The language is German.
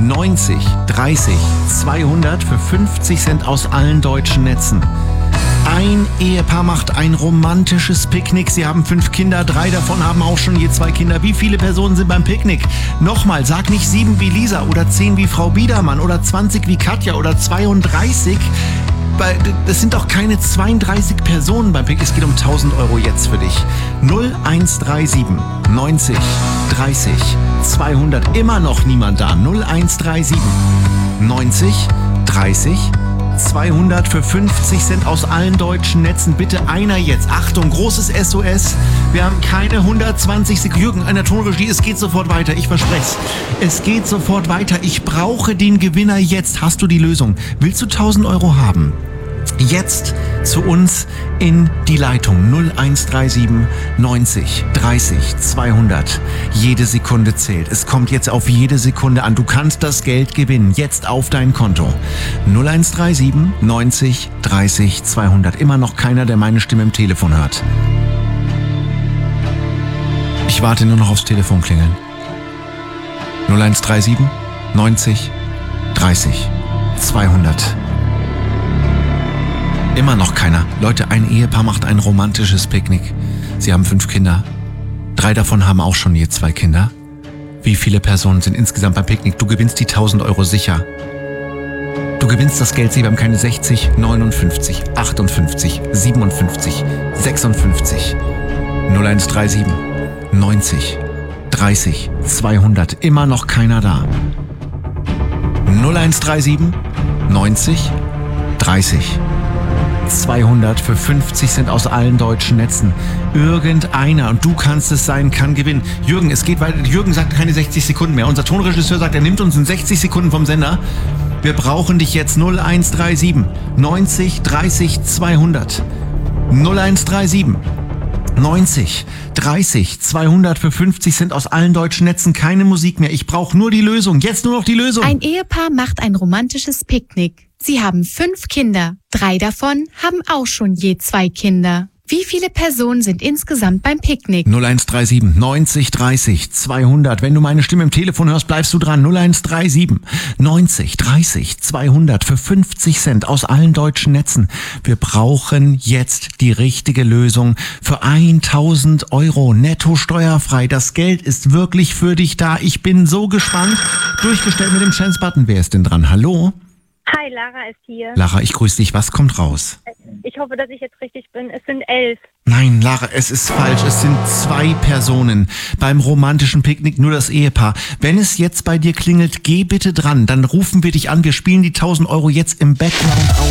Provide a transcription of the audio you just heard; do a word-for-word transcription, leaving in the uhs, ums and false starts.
neunzig, dreißig, zweihundert für fünfzig Cent aus allen deutschen Netzen. Ein Ehepaar macht ein romantisches Picknick. Sie haben fünf Kinder, drei davon haben auch schon je zwei Kinder. Wie viele Personen sind beim Picknick? Nochmal, sag nicht sieben wie Lisa oder zehn wie Frau Biedermann oder zwanzig wie Katja oder zweiunddreißig. Das sind doch keine zweiunddreißig Personen beim Picknick. Es geht um tausend Euro jetzt für dich. null eins drei sieben neunzig dreißig zweihundert. Immer noch niemand da. null eins drei sieben neunzig dreißig zweihundert für fünfzig Cent aus allen deutschen Netzen. Bitte einer jetzt. Achtung, großes S O S. Wir haben keine hundertzwanzig Sekunden. Jürgen, an der Tonregie, es geht sofort weiter. Ich verspreche es. Es geht sofort weiter. Ich brauche den Gewinner jetzt. Hast du die Lösung? Willst du tausend Euro haben? Jetzt zu uns in die Leitung null eins drei sieben neunzig dreißig zweihundert. Jede Sekunde zählt. Es kommt jetzt auf jede Sekunde an. Du kannst das Geld gewinnen. Jetzt auf dein Konto. null eins drei sieben neunzig dreißig zweihundert. Immer noch keiner, der meine Stimme im Telefon hört. Ich warte nur noch aufs Telefon klingeln. null eins drei sieben neunzig dreißig zweihundert. Immer noch keiner. Leute, ein Ehepaar macht ein romantisches Picknick. Sie haben fünf Kinder. Drei davon haben auch schon je zwei Kinder. Wie viele Personen sind insgesamt beim Picknick? Du gewinnst die tausend Euro sicher. Du gewinnst das Geld. Sie haben keine sechzig, neunundfünfzig, achtundfünfzig, siebenundfünfzig, sechsundfünfzig. null eins drei sieben neunzig dreißig zweihundert. Immer noch keiner da. null eins drei sieben neunzig dreißig zweihundert für fünfzig Cent aus allen deutschen Netzen. Irgendeiner, und du kannst es sein, kann gewinnen. Jürgen, es geht weiter. Jürgen sagt keine sechzig Sekunden mehr. Unser Tonregisseur sagt, er nimmt uns in sechzig Sekunden vom Sender. Wir brauchen dich jetzt. null eins drei sieben neunzig dreißig zweihundert. null eins drei sieben neunzig dreißig zweihundert für fünfzig Cent aus allen deutschen Netzen. Keine Musik mehr. Ich brauche nur die Lösung. Jetzt nur noch die Lösung. Ein Ehepaar macht ein romantisches Picknick. Sie haben fünf Kinder. Drei davon haben auch schon je zwei Kinder. Wie viele Personen sind insgesamt beim Picknick? null eins drei sieben neunzig dreißig zweihundert. Wenn du meine Stimme im Telefon hörst, bleibst du dran. null eins drei sieben neunzig dreißig zweihundert für fünfzig Cent aus allen deutschen Netzen. Wir brauchen jetzt die richtige Lösung für tausend Euro netto steuerfrei. Das Geld ist wirklich für dich da. Ich bin so gespannt. Durchgestellt mit dem Chance-Button. Wer ist denn dran? Hallo? Hi, Lara ist hier. Lara, ich grüße dich. Was kommt raus? Ich hoffe, dass ich jetzt richtig bin. Es sind elf. Nein, Lara, es ist falsch. Es sind zwei Personen beim romantischen Picknick, nur das Ehepaar. Wenn es jetzt bei dir klingelt, geh bitte dran. Dann rufen wir dich an. Wir spielen die tausend Euro jetzt im Background auf.